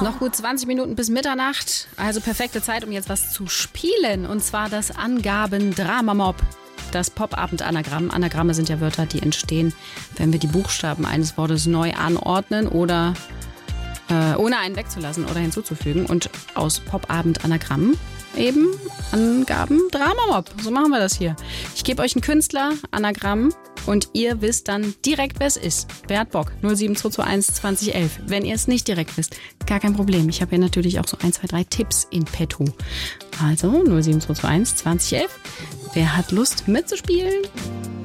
Noch gut 20 Minuten bis Mitternacht, also perfekte Zeit, um jetzt was zu spielen. Und zwar das Angaben-Drama-Mob, das Pop-Abend-Anagramm. Anagramme sind ja Wörter, die entstehen, wenn wir die Buchstaben eines Wortes neu anordnen oder ohne einen wegzulassen oder hinzuzufügen. Und aus Pop-Abend-Anagrammen eben Angaben-Drama-Mob. So machen wir das hier. Ich gebe euch einen Künstler, Anagramm, und ihr wisst dann direkt, wer es ist. Wer hat Bock? 07221 2011. Wenn ihr es nicht direkt wisst, gar kein Problem. Ich habe hier natürlich auch so 1, 2, 3 Tipps in petto. Also 07221 2011. Wer hat Lust mitzuspielen?